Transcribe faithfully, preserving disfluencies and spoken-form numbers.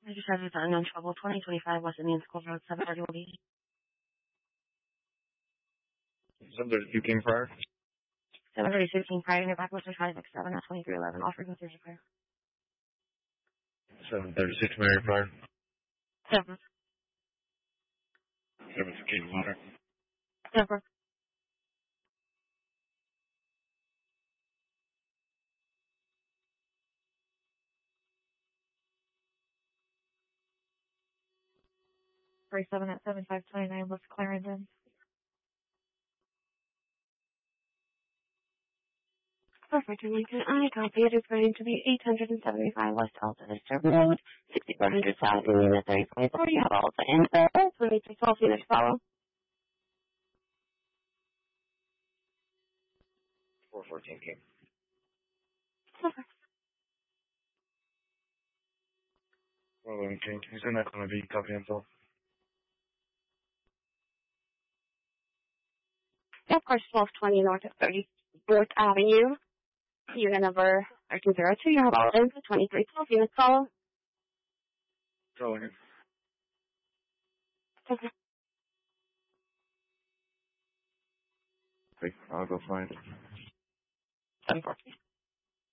I just had with the unknown trouble. twenty twenty-five West Indian School Road, seven thirty will be. seven thirty-two King Prior. seven thirty-six King Prior, near back Western five six seven at twenty-three eleven. All frequencies are clear. seven thirty-six Mary Prior. seven. seven for King Water. seven. thirty-seven at seventy-five twenty-nine West Clarendon. Perfect, and Lincoln, I copy it is going to be eight seventy-five West Alta Vista Road, sixty-four hundred South, Union at thirty twenty-four. You have Alta and uh, twenty-three twelve units follow. four fourteen King. Perfect. four eleven King. He's in that going to be copy info. Yeah, of course, twelve twenty north of thirty-fourth Avenue. Unit number thirteen oh two. You have Alta and twenty-three twelve units follow. Calling it. Okay. Okay, I'll go find it. ten fourteen.